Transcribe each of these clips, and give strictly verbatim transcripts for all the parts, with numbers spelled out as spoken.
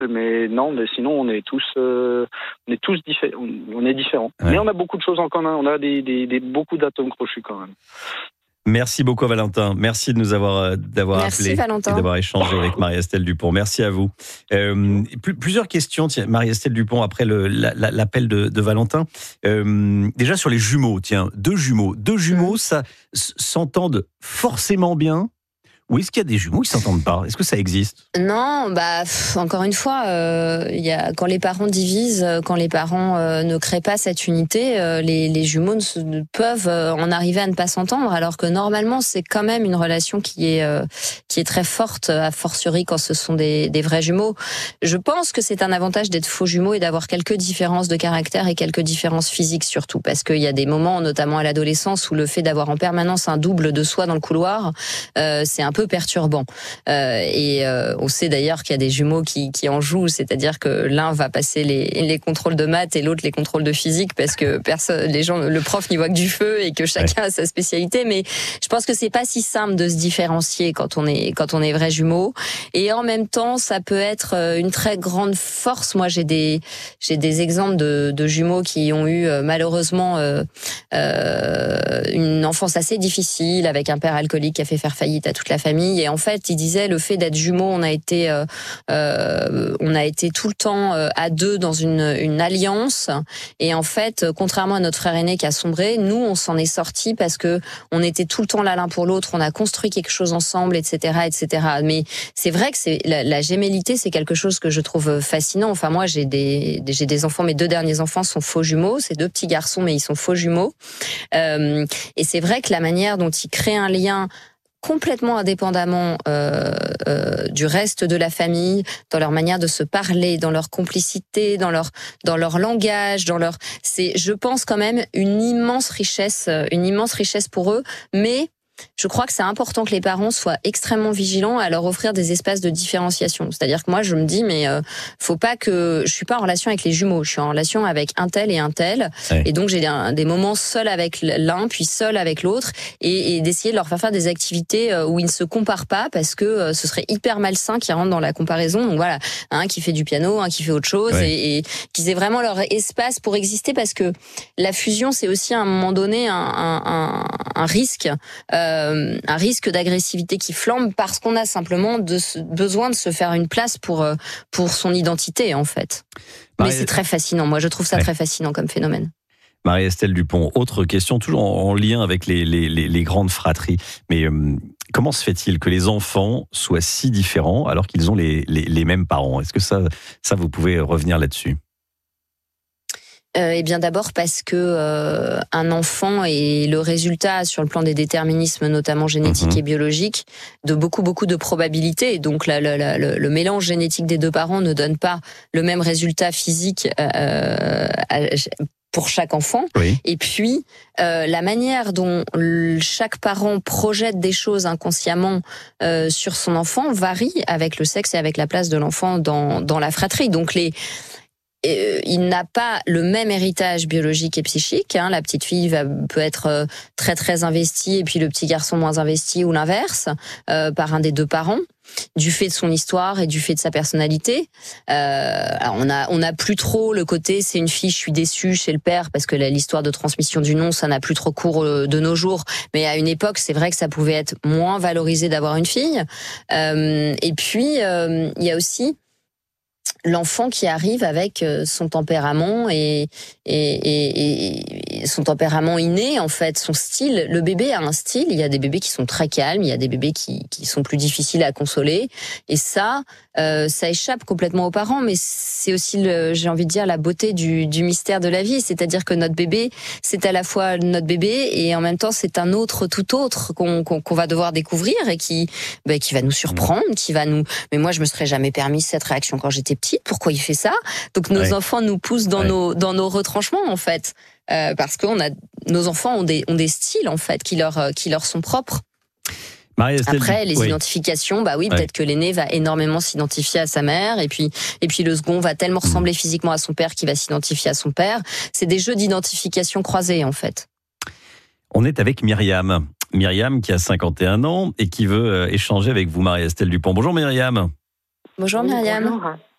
mais non, mais sinon on est tous, euh, on est tous diffé- on est différents. Ouais. Mais on a beaucoup de choses en commun. On a des, des, des beaucoup d'atomes crochus quand même. Merci beaucoup Valentin. Merci de nous avoir d'avoir Merci, appelé Valentin. et d'avoir échangé avec Marie-Estelle Dupont. Merci à vous. Euh, plus, plusieurs questions, tiens, Marie-Estelle Dupont, après le, la, la, l'appel de, de Valentin. Euh, déjà sur les jumeaux, tiens, deux jumeaux, deux jumeaux, ça s'entendent forcément bien. Ou est-ce qu'il y a des jumeaux qui s'entendent pas ? Est-ce que ça existe ? Non, bah pff, encore une fois, euh, y a, quand les parents divisent, quand les parents euh, ne créent pas cette unité, euh, les, les jumeaux ne, se, ne peuvent euh, en arriver à ne pas s'entendre, alors que normalement c'est quand même une relation qui est euh, qui est très forte, a fortiori quand ce sont des, des vrais jumeaux. Je pense que c'est un avantage d'être faux jumeaux et d'avoir quelques différences de caractère et quelques différences physiques surtout, parce qu'il y a des moments, notamment à l'adolescence, où le fait d'avoir en permanence un double de soi dans le couloir, euh, c'est un peu perturbant. Euh, et euh, on sait d'ailleurs qu'il y a des jumeaux qui, qui en jouent, c'est-à-dire que l'un va passer les, les contrôles de maths et l'autre les contrôles de physique parce que personne, les gens, le prof n'y voit que du feu et que chacun ouais. a sa spécialité. Mais je pense que c'est pas si simple de se différencier quand on est quand on est vrais jumeaux. Et en même temps, ça peut être une très grande force. Moi, j'ai des j'ai des exemples de, de jumeaux qui ont eu malheureusement euh, euh, une enfance assez difficile avec un père alcoolique qui a fait faire faillite à toute la famille. Et en fait, il disait le fait d'être jumeaux, on a été, euh, euh, on a été tout le temps euh, à deux dans une, une alliance. Et en fait, contrairement à notre frère aîné qui a sombré, nous, on s'en est sortis parce que on était tout le temps là l'un pour l'autre. On a construit quelque chose ensemble, et cetera, et cetera. Mais c'est vrai que c'est la, la gémellité, c'est quelque chose que je trouve fascinant. Enfin, moi, j'ai des, j'ai des enfants. Mes deux derniers enfants sont faux jumeaux. C'est deux petits garçons, mais ils sont faux jumeaux. Euh, et c'est vrai que la manière dont ils créent un lien complètement indépendamment euh, euh, du reste de la famille, dans leur manière de se parler, dans leur complicité, dans leur dans leur langage, dans leur c'est je pense quand même une immense richesse, une immense richesse pour eux, mais je crois que c'est important que les parents soient extrêmement vigilants à leur offrir des espaces de différenciation. C'est-à-dire que moi, je me dis, mais euh, faut pas que je suis pas en relation avec les jumeaux, je suis en relation avec un tel et un tel, ouais. Et donc j'ai un, des moments seuls avec l'un, puis seul avec l'autre, et, et d'essayer de leur faire faire des activités où ils ne se comparent pas, parce que euh, ce serait hyper malsain qu'ils rentrent dans la comparaison. Donc voilà, un qui fait du piano, un qui fait autre chose, ouais. et, et qu'ils aient vraiment leur espace pour exister, parce que la fusion, c'est aussi à un moment donné un, un, un, un risque. Euh, Euh, un risque d'agressivité qui flambe parce qu'on a simplement de, besoin de se faire une place pour, pour son identité, en fait. Marie... Mais c'est très fascinant. Moi, je trouve ça ouais. très fascinant comme phénomène. Marie-Estelle Dupont, autre question, toujours en lien avec les, les, les, les grandes fratries. Mais euh, comment se fait-il que les enfants soient si différents alors qu'ils ont les, les, les mêmes parents ? Est-ce que ça, ça, vous pouvez revenir là-dessus ? Euh, eh bien d'abord parce que euh, un enfant est le résultat sur le plan des déterminismes, notamment génétiques mmh. et biologiques, de beaucoup beaucoup de probabilités. Et donc la, la, la, le, le mélange génétique des deux parents ne donne pas le même résultat physique euh, à, pour chaque enfant. Oui. Et puis euh, la manière dont chaque parent projette des choses inconsciemment euh, sur son enfant varie avec le sexe et avec la place de l'enfant dans dans la fratrie. Donc les Euh, il n'a pas le même héritage biologique et psychique. Hein. La petite fille va, peut être euh, très très investie et puis le petit garçon moins investi, ou l'inverse, euh, par un des deux parents, du fait de son histoire et du fait de sa personnalité. Euh, alors on a on a plus trop le côté c'est une fille, je suis déçue chez le père, parce que l'histoire de transmission du nom, ça n'a plus trop cours de nos jours. Mais à une époque, c'est vrai que ça pouvait être moins valorisé d'avoir une fille. Euh, et puis euh, il y a aussi l'enfant qui arrive avec son tempérament et, et, et, et son tempérament inné, en fait, son style. Le bébé a un style. Il y a des bébés qui sont très calmes, il y a des bébés qui, qui sont plus difficiles à consoler. Et ça, euh, ça échappe complètement aux parents, mais c'est aussi, le, j'ai envie de dire, la beauté du, du mystère de la vie. C'est-à-dire que notre bébé, c'est à la fois notre bébé et en même temps, c'est un autre tout autre qu'on, qu'on, qu'on va devoir découvrir et qui, ben, qui va nous surprendre, qui va nous... Mais moi, je me serais jamais permis cette réaction quand j'étais petite. Pourquoi il fait ça ? Donc nos ouais. enfants nous poussent dans ouais. nos dans nos retranchements, en fait, euh, parce que on a nos enfants ont des ont des styles, en fait, qui leur qui leur sont propres. Après les oui. identifications, bah oui, ouais. peut-être que l'aîné va énormément s'identifier à sa mère, et puis et puis le second va tellement ressembler mmh. physiquement à son père qu'il va s'identifier à son père. C'est des jeux d'identification croisés, en fait. On est avec Myriam. Myriam qui a cinquante et un ans et qui veut échanger avec vous, Marie-Estelle Dupont. Bonjour Myriam. Bonjour Myriam. Bonjour.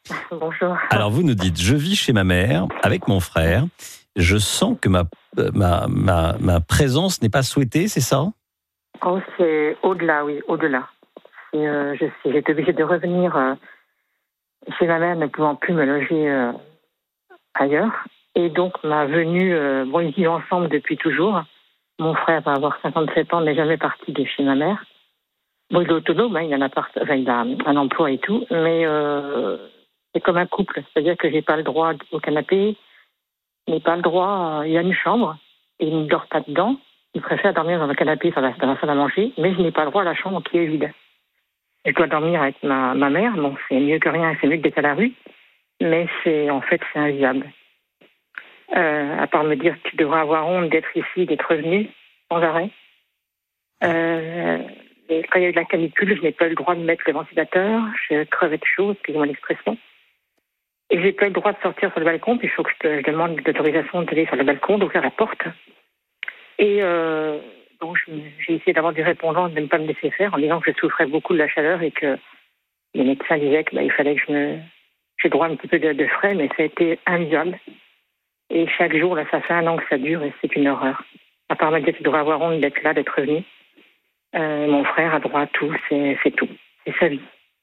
Bonjour. Alors vous nous dites, je vis chez ma mère avec mon frère. Je sens que ma, ma, ma, ma présence n'est pas souhaitée, c'est ça ? Oh, c'est au-delà, oui, au-delà. Et, euh, je suis, j'étais obligée de revenir euh, chez ma mère, ne pouvant plus me loger euh, ailleurs. Et donc, ma venue, euh, bon, ils vivent ensemble depuis toujours. Mon frère va avoir cinquante-sept ans, n'est jamais parti de chez ma mère. Bon, il est autonome, hein, il, a un appart... enfin, il a un emploi et tout, mais euh, c'est comme un couple. C'est-à-dire que j'ai pas le droit au canapé, il n'a pas le droit, euh, il a une chambre, et il ne dort pas dedans. Il préfère dormir dans le canapé, dans la, dans la salle à manger, mais je n'ai pas le droit à la chambre qui est vide. Je dois dormir avec ma, ma mère, donc c'est mieux que rien, c'est mieux que d'être à la rue, mais c'est, en fait, c'est inviable. Euh, à part me dire que tu devrais avoir honte d'être ici, d'être revenu, sans arrêt. Euh, et quand il y a eu de la canicule, je n'ai pas eu le droit de mettre le ventilateur, je crevais de chaud, excusez-moi l'expression. Et je n'ai pas eu le droit de sortir sur le balcon, puis il faut que je, je demande l'autorisation d'aller sur le balcon, d'ouvrir la porte. Et euh, donc j'ai essayé d'avoir des répondants, de ne pas me laisser faire, en disant que je souffrais beaucoup de la chaleur et que les médecins disaient qu'il bah, fallait que je me... j'ai droit à un petit peu de, de frais, mais ça a été inviable. Et chaque jour, là, ça fait un an que ça dure et c'est une horreur. À part me dire qu'il devrait avoir honte d'être là, d'être revenu. Euh, mon frère a droit à tout, c'est, c'est tout. C'est sa vie.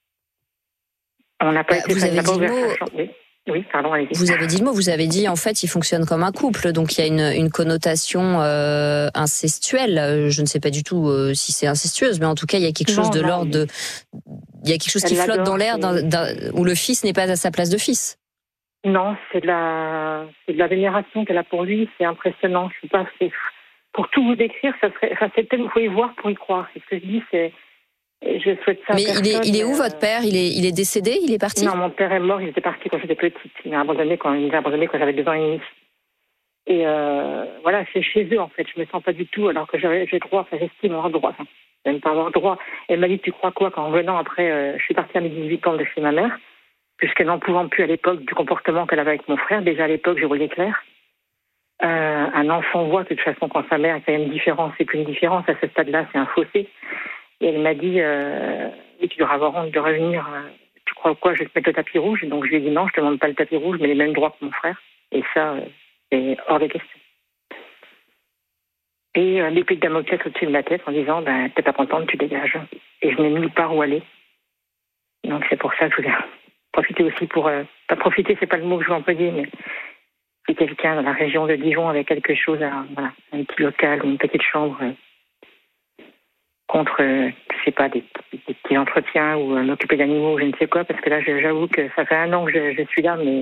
On n'a pas bah, été... Vous avez dit le mot... Oui. Oui, pardon, allez-y. Vous avez dit le mot, vous avez dit en fait il fonctionne comme un couple, donc il y a une, une connotation euh, incestuelle. Je ne sais pas du tout euh, si c'est incestueuse, mais en tout cas il y a quelque non, chose de non, l'ordre de... Il y a quelque chose qui flotte dans l'air d'un, d'un, où le fils n'est pas à sa place de fils. Non, c'est de la, c'est de la vénération qu'elle a pour lui, c'est impressionnant. Je sais pas, c'est... Pour tout vous décrire, ça serait... enfin, c'est tellement... Il faut y voir pour y croire. C'est ce que je dis, c'est... Je souhaite ça. Mais personne, il est, il est où euh... votre père ? Il est, il est décédé ? Il est parti ? Non, mon père est mort. Il était parti quand j'étais petite. Il m'a abandonné quand il m'a abandonné quand j'avais deux ans et demi. Et euh, voilà, c'est chez eux en fait. Je me sens pas du tout alors que j'avais, j'ai droit. Enfin, j'estime avoir droit. Enfin, même pas avoir droit. Elle m'a dit tu crois quoi qu'en venant après, euh, je suis partie à mes dix-huit ans de chez ma mère, puisqu'elle n'en pouvant plus à l'époque du comportement qu'elle avait avec mon frère. Déjà à l'époque, je voyais clair. Euh, un enfant voit de toute façon quand sa mère, il y a une différence, c'est qu'une différence à ce stade-là, c'est un fossé. Et elle m'a dit, euh, oui, tu devras avoir honte de revenir. Tu crois quoi, je vais te mettre le tapis rouge? Donc je lui ai dit non, je ne demande pas le tapis rouge, mais les mêmes droits que mon frère. Et ça, euh, c'est hors de question. Et euh, l'épée de Damoclès au-dessus de la tête en disant, ben, t'es pas contente, tu dégages. Et je n'ai nulle part où aller. Donc c'est pour ça que je voulais profiter aussi pour... Euh, pas profiter, c'est pas le mot que je veux employer, mais si quelqu'un dans la région de Dijon avait quelque chose, à, voilà, un petit local, une petite chambre... Euh, contre, euh, je sais pas, des, des petits entretiens ou euh, m'occuper d'animaux, je ne sais quoi, parce que là, je, j'avoue que ça fait un an que je, je suis là, mais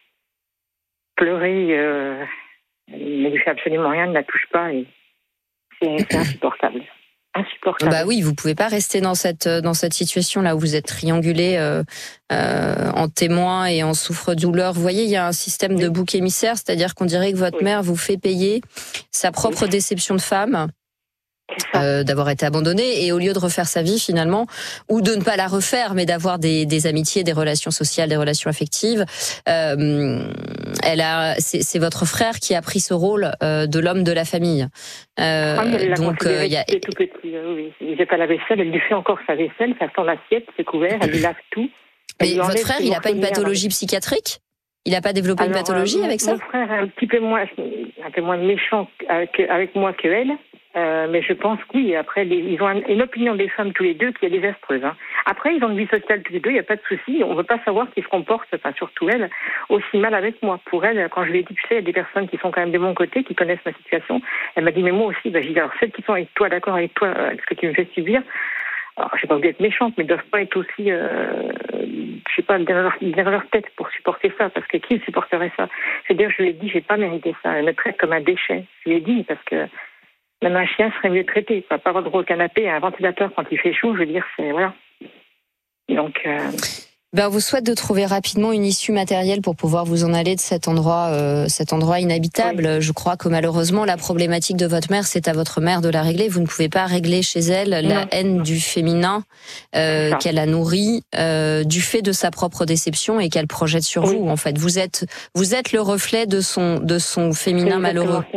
pleurer euh, ne lui fait absolument rien, ne la touche pas, et c'est, c'est insupportable. Insupportable. Bah oui, vous pouvez pas rester dans cette dans cette situation là où vous êtes triangulé euh, euh, en témoin et en souffre-douleur. Vous voyez, il y a un système oui. de bouc émissaire, c'est-à-dire qu'on dirait que votre oui. mère vous fait payer sa propre oui. déception de femme. Euh, d'avoir été abandonnée et au lieu de refaire sa vie finalement ou de ne pas la refaire mais d'avoir des, des amitiés, des relations sociales, des relations affectives, euh, elle a, c'est, c'est votre frère qui a pris ce rôle euh, de l'homme de la famille. Euh, ah, elle donc il euh, y a tout petit, oui. Il fait pas la vaisselle, elle lui fait encore sa vaisselle, ça sent l'assiette, c'est couvert, elle lui lave tout. Mais votre frère, il n'a pas une pathologie psychiatrique ? Il n'a pas développé Alors, une pathologie euh, avec ça ? Mon frère est un petit peu moins, un peu moins méchant avec, avec moi que elle. Euh, mais je pense que oui, après, les, ils ont un, une opinion des femmes tous les deux qui est désastreuse. Hein. Après, ils ont une vie sociale tous les deux, il n'y a pas de souci. On ne veut pas savoir qu'ils se comportent, enfin, surtout elle, aussi mal avec moi. Pour elle, quand je lui ai dit, tu sais, il y a des personnes qui sont quand même de mon côté, qui connaissent ma situation, elle m'a dit, mais moi aussi, bah, j'ai dit, alors celles qui sont avec toi, d'accord avec toi, avec ce que tu me fais subir, alors je n'ai pas voulu être méchante, mais ne doivent pas être aussi, euh, je sais pas, derrière leur, derrière leur tête pour supporter ça, parce que qui supporterait ça? C'est-à-dire, je lui ai dit, je n'ai pas mérité ça. Elle me traite comme un déchet. Je lui ai dit, parce que même un chien serait mieux traité. Pas avoir droit au canapé, à un ventilateur quand il fait chaud, je veux dire, c'est voilà. Donc, euh... ben, on vous souhaite de trouver rapidement une issue matérielle pour pouvoir vous en aller de cet endroit, euh, cet endroit inhabitable. Oui. Je crois que malheureusement, la problématique de votre mère, c'est à votre mère de la régler. Vous ne pouvez pas régler chez elle non. la haine du féminin euh, qu'elle a nourri euh, du fait de sa propre déception et qu'elle projette sur oui. vous. En fait, vous êtes, vous êtes le reflet de son, de son féminin malheureux. Ça, oui.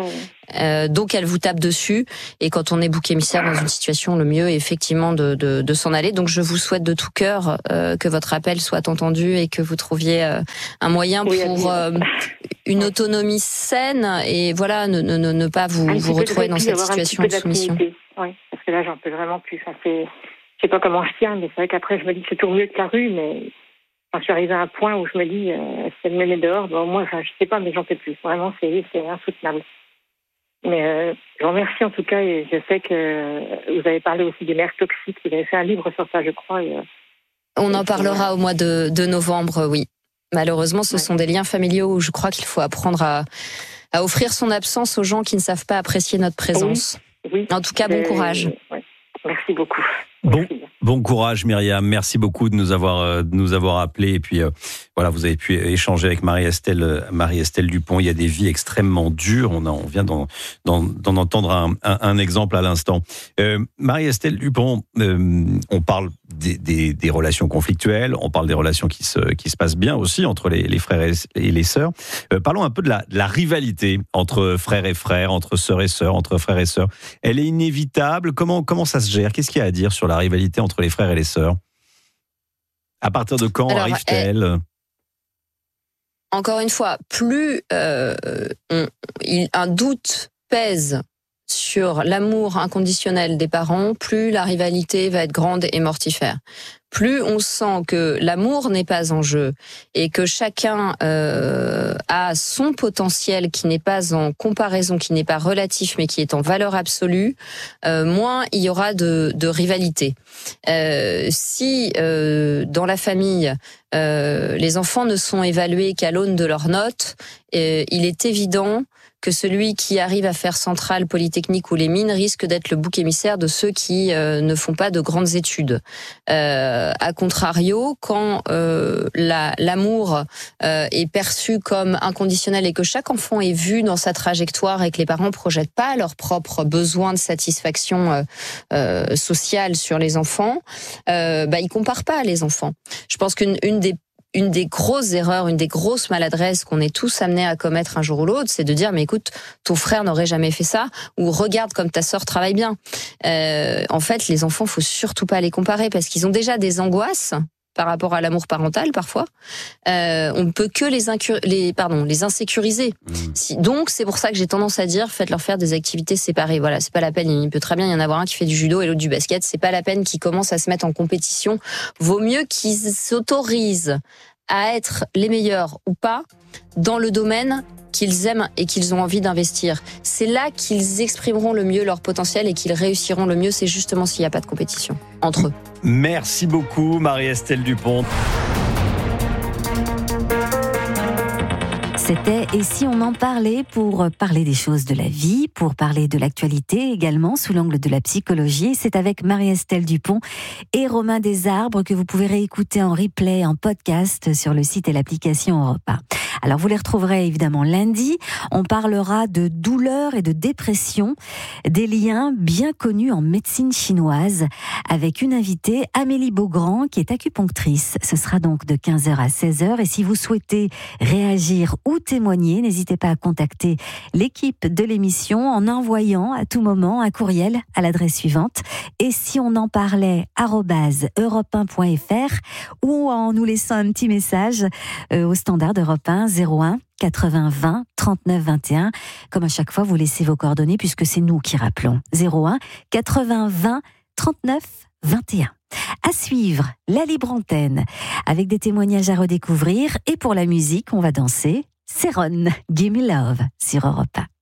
Euh, donc elle vous tape dessus, et quand on est bouc émissaire dans une situation, le mieux est effectivement de, de, de s'en aller. Donc je vous souhaite de tout cœur euh, que votre appel soit entendu et que vous trouviez euh, un moyen oui, pour euh, une autonomie saine, et voilà, ne, ne, ne pas vous, vous retrouver dans cette situation de soumission. Oui, parce que là j'en peux vraiment plus. Enfin, c'est, je sais pas comment je tiens, mais c'est vrai qu'après je me dis que c'est toujours mieux que la rue, mais quand je suis arrivée à un point où je me dis euh, si elle me met dehors, bon, moi enfin, je sais pas, mais j'en peux plus. Vraiment, c'est, c'est insoutenable. Mais euh, je vous remercie en tout cas, et je sais que vous avez parlé aussi des mères toxiques. Vous avez fait un livre sur ça, je crois. Et, euh, On en parlera au mois de, de novembre, oui. Malheureusement, ce ouais. sont des liens familiaux où je crois qu'il faut apprendre à, à offrir son absence aux gens qui ne savent pas apprécier notre présence. Oui, oui. En tout cas, bon courage. Ouais. Merci beaucoup. Bon, bon courage Myriam, merci beaucoup de nous avoir de nous avoir appelés, et puis euh, voilà, vous avez pu échanger avec Marie-Estelle Marie-Estelle Dupont. Il y a des vies extrêmement dures, on, a, on vient d'en, d'en, d'en entendre un, un, un exemple à l'instant. Euh, Marie-Estelle Dupont, euh, on parle des, des, des relations conflictuelles, on parle des relations qui se, qui se passent bien aussi entre les, les frères et, et les sœurs. Euh, parlons un peu de la, de la rivalité entre frères et frères, entre sœurs et sœurs, entre frères et sœurs. Elle est inévitable. Comment, comment ça se gère? Qu'est-ce qu'il y a à dire sur la rivalité entre les frères et les sœurs? À partir de quand Alors, arrive-t-elle elle, Encore une fois, plus euh, on, il, un doute pèse sur l'amour inconditionnel des parents, plus la rivalité va être grande et mortifère. Plus on sent que l'amour n'est pas en jeu et que chacun euh, a son potentiel qui n'est pas en comparaison, qui n'est pas relatif, mais qui est en valeur absolue, euh, moins il y aura de, de rivalité. Euh, si euh, dans la famille, euh, les enfants ne sont évalués qu'à l'aune de leurs notes, euh, il est évident que celui qui arrive à faire Centrale, Polytechnique ou les mines risque d'être le bouc émissaire de ceux qui euh, ne font pas de grandes études. Euh, a contrario, quand euh, la, l'amour euh, est perçu comme inconditionnel et que chaque enfant est vu dans sa trajectoire et que les parents projettent pas leurs propres besoins de satisfaction euh, euh, sociale sur les enfants, euh, bah ils comparent pas les enfants. Je pense qu'une une des Une des grosses erreurs, une des grosses maladresses qu'on est tous amenés à commettre un jour ou l'autre, c'est de dire mais écoute, ton frère n'aurait jamais fait ça, ou regarde comme ta sœur travaille bien. Euh, en fait, les enfants, faut surtout pas les comparer parce qu'ils ont déjà des angoisses par rapport à l'amour parental parfois. Euh, on ne peut que les, incur- les, pardon, les insécuriser. Mmh. Si, donc c'est pour ça que j'ai tendance à dire faites-leur faire des activités séparées. Voilà, c'est pas la peine. Il peut très bien y en avoir un qui fait du judo et l'autre du basket. C'est pas la peine qu'ils commencent à se mettre en compétition. Vaut mieux qu'ils s'autorisent à être les meilleurs ou pas dans le domaine qu'ils aiment et qu'ils ont envie d'investir. C'est là qu'ils exprimeront le mieux leur potentiel et qu'ils réussiront le mieux. C'est justement s'il n'y a pas de compétition entre eux. Merci beaucoup Marie-Estelle Dupont. C'était « Et si on en parlait ?» pour parler des choses de la vie, pour parler de l'actualité également sous l'angle de la psychologie. C'est avec Marie-Estelle Dupont et Romain Desarbres que vous pouvez réécouter en replay, en podcast sur le site et l'application Europe un. Alors vous les retrouverez évidemment lundi. On parlera de douleur et de dépression, des liens bien connus en médecine chinoise avec une invitée, Amélie Beaugrand, qui est acupunctrice. Ce sera donc de quinze heures à seize heures. Et si vous souhaitez réagir ou témoigner, n'hésitez pas à contacter l'équipe de l'émission en envoyant à tout moment un courriel à l'adresse suivante. Et si on en parlait, arobase europe un point f r, ou en nous laissant un petit message euh, au standard d'Europe un zéro un quatre-vingts vingt trente-neuf vingt et un. Comme à chaque fois, vous laissez vos coordonnées puisque c'est nous qui rappelons. zéro un quatre-vingts vingt trente-neuf vingt et un. À suivre, la libre antenne, avec des témoignages à redécouvrir. Et pour la musique, on va danser. C'est Ron, Gimme Love, sur Europe un.